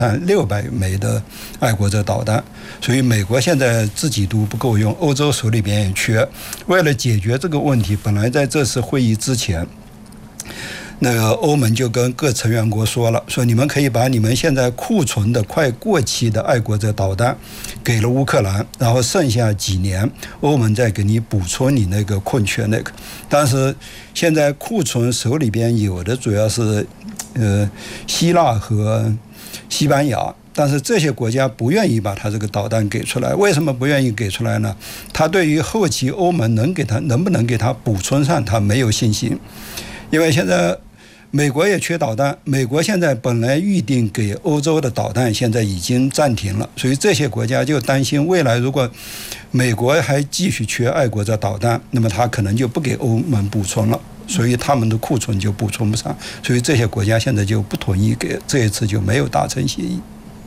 600枚的爱国者导弹，所以美国现在自己都不够用，欧洲手里边也缺。为了解决这个问题，本来在这次会议之前，那个欧盟就跟各成员国说了，说你们可以把你们现在库存的快过期的爱国者导弹给了乌克兰，然后剩下几年欧盟再给你补充你那个空缺那个。但是现在库存手里边有的主要是希腊和西班牙，但是这些国家不愿意把它这个导弹给出来。为什么不愿意给出来呢？他对于后期欧盟能不能给他补充上，他没有信心。因为现在美国也缺导弹，美国现在本来预定给欧洲的导弹现在已经暂停了，所以这些国家就担心未来如果美国还继续缺爱国者导弹，那么他可能就不给欧盟补充了，所以他们的库存就补充不上，所以这些国家现在就不同意给，这一次就没有达成协议。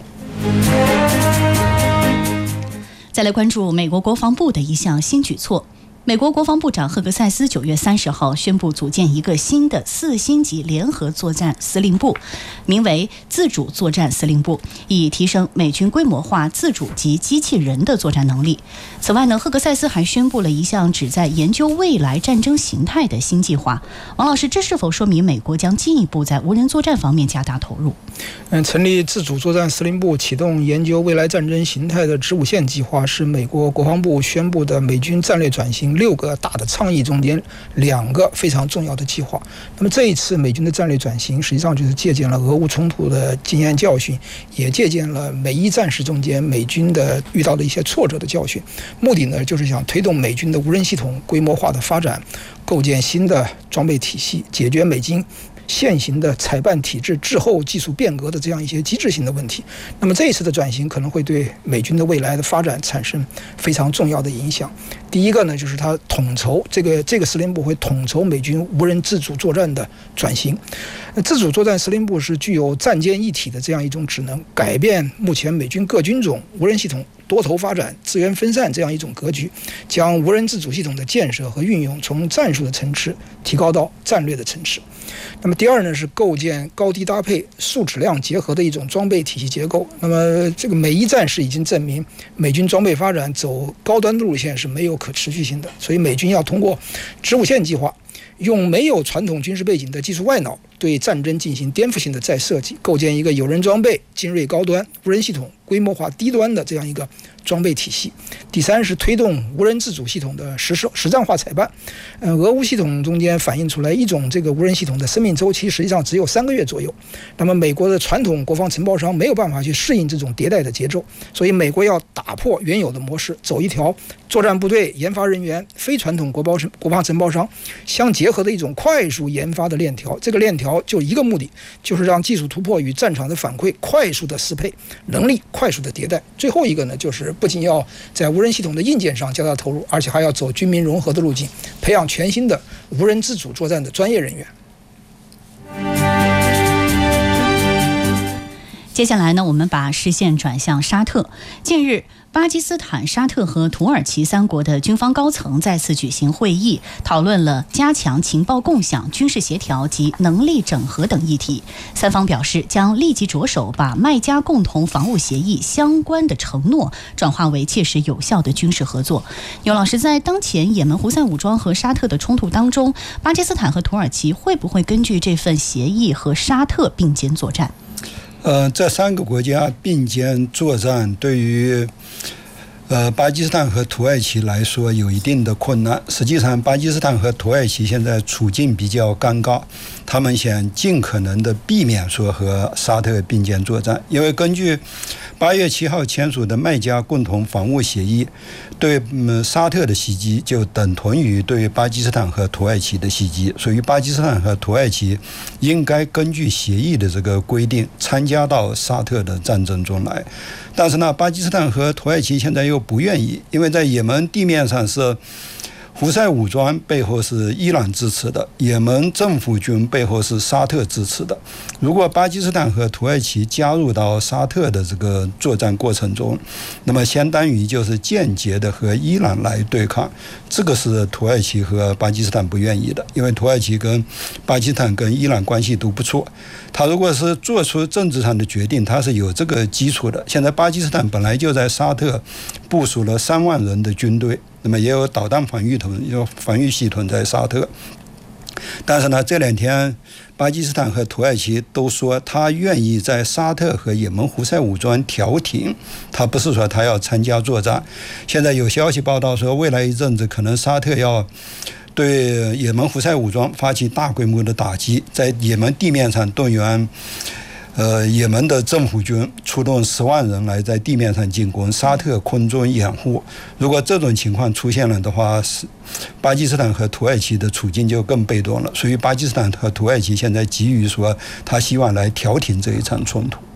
再来关注美国国防部的一项新举措。美国国防部长赫格塞斯9月30号宣布组建一个新的4星级联合作战司令部，名为自主作战司令部，以提升美军规模化自主及机器人的作战能力。此外呢，赫格塞斯还宣布了一项旨在研究未来战争形态的新计划。王老师，这是否说明美国将进一步在无人作战方面加大投入？ 成立自主作战司令部，启动研究未来战争形态的子午线计划，是美国国防部宣布的美军战略转型6个大的倡议中间2个非常重要的计划。那么这一次美军的战略转型，实际上就是借鉴了俄乌冲突的经验教训，也借鉴了美伊战事中间美军的遇到的一些挫折的教训。目的呢，就是想推动美军的无人系统规模化的发展，构建新的装备体系，解决美军现行的采办体制滞后、技术变革的这样一些机制性的问题。那么这一次的转型可能会对美军的未来的发展产生非常重要的影响。第一个呢，就是它统筹这个司令部会统筹美军无人自主作战的转型。自主作战司令部是具有战歼一体的这样一种职能，改变目前美军各军种无人系统多头发展、资源分散这样一种格局，将无人自主系统的建设和运用从战术的层次提高到战略的层次。那么第二呢，是构建高低搭配、数质量结合的一种装备体系结构。那么这个美伊战事已经证明，美军装备发展走高端的路线是没有可持续性的，所以美军要通过子午线计划，用没有传统军事背景的技术外脑对战争进行颠覆性的再设计，构建一个有人装备、精锐高端、无人系统规模化低端的这样一个装备体系。第三是推动无人自主系统的实战化采办。俄乌系统中间反映出来一种这个无人系统的生命周期实际上只有3个月左右。那么美国的传统国防承包商没有办法去适应这种迭代的节奏，所以美国要打破原有的模式，走一条作战部队、研发人员、非传统国防承包商相结合的一种快速研发的链条。这个链条就一个目的，就是让技术突破与战场的反馈快速的适配，能力快速的迭代。最后一个呢，就是不仅要在无人系统的硬件上加大投入，而且还要走军民融合的路径，培养全新的无人自主作战的专业人员。 接下来呢，我们把视线转向沙特。近日，巴基斯坦、沙特和土耳其3国的军方高层再次举行会议，讨论了加强情报共享、军事协调及能力整合等议题。3方表示将立即着手把麦加共同防务协议相关的承诺转化为切实有效的军事合作。牛老师，在当前也门胡塞武装和沙特的冲突当中，巴基斯坦和土耳其会不会根据这份协议和沙特并肩作战？ 这3个国家并肩作战，对于巴基斯坦和土耳其来说有一定的困难。实际上，巴基斯坦和土耳其现在处境比较尴尬，他们想尽可能的避免说和沙特并肩作战，因为根据8月7号签署的麦加共同防务协议，对沙特的袭击就等同于对巴基斯坦和土耳其的袭击，所以巴基斯坦和土耳其应该根据协议的这个规定参加到沙特的战争中来。但是呢，巴基斯坦和土耳其现在又不愿意，因为在也门地面上是胡塞武装背后是伊朗支持的，也门政府军背后是沙特支持的。如果巴基斯坦和土耳其加入到沙特的这个作战过程中，那么相当于就是间接的和伊朗来对抗，这个是土耳其和巴基斯坦不愿意的，因为土耳其跟巴基斯坦跟伊朗关系都不错。他如果是做出政治上的决定，他是有这个基础的。现在巴基斯坦本来就在沙特部署了3万人的军队，那么也有导弹防御系统在沙特。但是呢，这2天巴基斯坦和土耳其都说他愿意在沙特和也门胡塞武装调停，他不是说他要参加作战。现在有消息报道说，未来一阵子可能沙特要对也门胡塞武装发起大规模的打击，在也门地面上动员也门的政府军出动10万人来在地面上进攻，沙特空中掩护。如果这种情况出现了的话，巴基斯坦和土耳其的处境就更被动了。所以巴基斯坦和土耳其现在急于说，他希望来调停这一场冲突。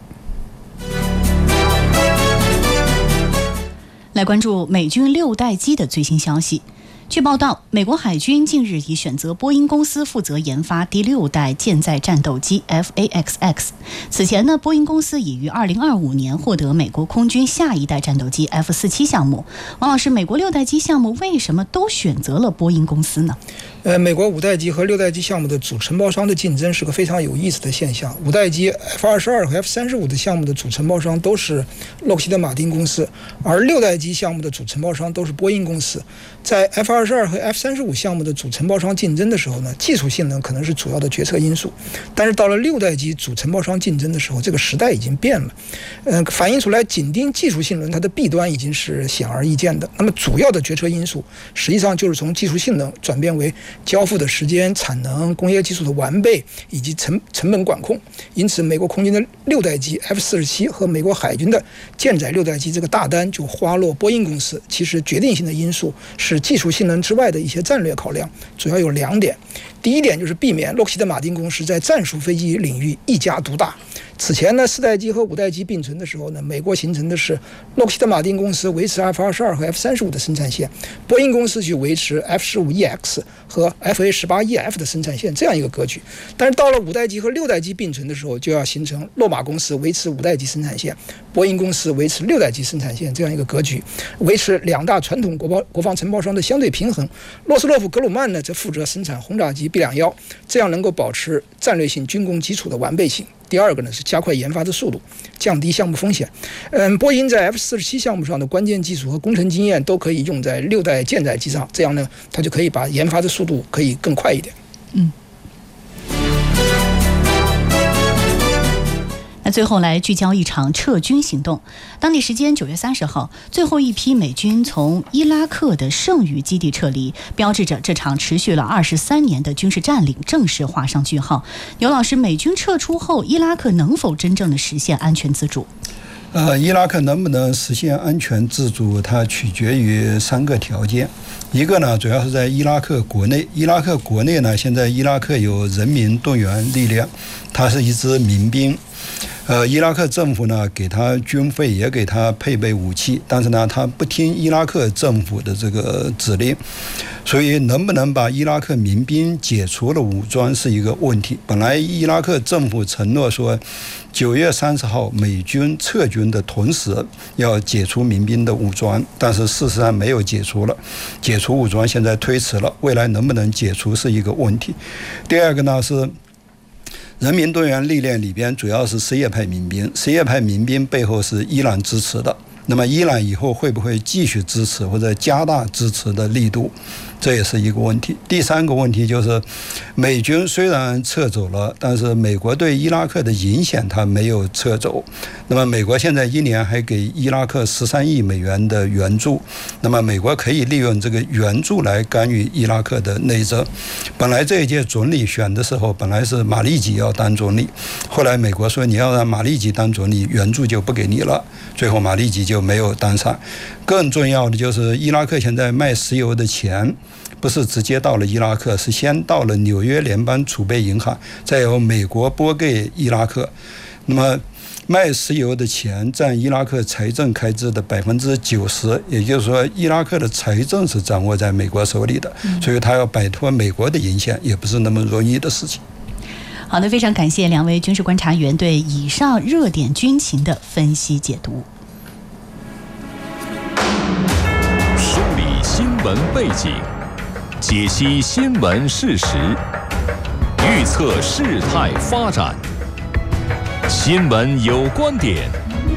来关注美军6代机的最新消息。据报道，美国海军近日已选择波音公司负责研发第6代舰载战斗机 F/A-XX。此前呢，波音公司已于2025年获得美国空军下一代战斗机 F-47项目。王老师，美国6代机项目为什么都选择了波音公司呢？ 美国5代机和6代机项目的主承包商的竞争是个非常有意思的现象。5代机 F-22和 F-35的项目的主承包商都是洛克希德马丁公司，而6代机项目的主承包商都是波音公司。在 F-22和 F-35项目的主承包商竞争的时候呢，技术性能可能是主要的决策因素，但是到了6代机主承包商竞争的时候，这个时代已经变了，反映出来紧盯技术性能它的弊端已经是显而易见的。那么主要的决策因素实际上就是从技术性能转变为交付的时间、产能、工业技术的完备以及成本管控。因此，美国空军的6代机 F-47和美国海军的舰载6代机这个大单就花落波音公司。其实决定性的因素是技术性能之外的一些战略考量，主要有2点。第一点就是避免洛克希德马丁公司在战术飞机领域一家独大。此前呢，4代机和5代机并存的时候呢，美国形成的是洛克希德马丁公司维持 F-22和 F-35的生产线，波音公司去维持 F-15EX 和 FA-18EF 的生产线，这样一个格局。但是到了5代机和6代机并存的时候，就要形成洛马公司维持5代机生产线，波音公司维持6代机生产线这样一个格局，维持2大传统国防承包商的相对平衡。洛斯洛夫格鲁曼呢，则负责生产轰炸机 B-21，这样能够保持战略性军工基础的完备性。第二个呢是加快研发的速度，降低项目风险。波音在 F-47项目上的关键技术和工程经验都可以用在6代舰载机上，这样呢，它就可以把研发的速度可以更快一点。 那最后来聚焦一场撤军行动。当地时间9月30号，最后一批美军从伊拉克的剩余基地撤离，标志着这场持续了23年的军事占领正式画上句号。牛老师，美军撤出后，伊拉克能否真正的实现安全自主？ 伊拉克能不能实现安全自主，它取决于3个条件。一个呢，主要是在伊拉克国内。伊拉克国内呢，现在伊拉克有人民动员力量，它是一支民兵。伊拉克政府呢，给他军费，也给他配备武器，但是呢，他不听伊拉克政府的这个指令，所以能不能把伊拉克民兵解除了武装是一个问题。本来伊拉克政府承诺说，9月30号美军撤军的同时要解除民兵的武装，但是事实上没有解除了，解除武装现在推迟了，未来能不能解除是一个问题。第二个呢是，人民动员力量里边主要是什叶派民兵，什叶派民兵背后是伊朗支持的。那么伊朗以后会不会继续支持或者加大支持的力度，这也是一个问题。第3个问题就是，美军虽然撤走了，但是美国对伊拉克的影响它没有撤走。那么美国现在1年还给伊拉克13亿美元的援助，那么美国可以利用这个援助来干预伊拉克的内政。本来这一届总理选的时候，本来是马利基要当总理，后来美国说你要让马利基当总理，援助就不给你了，最后马利基就没有当上。更重要的就是伊拉克现在卖石油的钱不是直接到了伊拉克，是先到了纽约联邦储备银行，再由美国拨给伊拉克。 那么卖石油的钱占伊拉克财政开支的90%，也就是说，伊拉克的财政是掌握在美国手里的，所以他要摆脱美国的影响，也不是那么容易的事情。 好的，非常感谢两位军事观察员对以上热点军情的分析解读。 梳理新闻背景，解析新闻事实，预测事态发展。新闻有观点，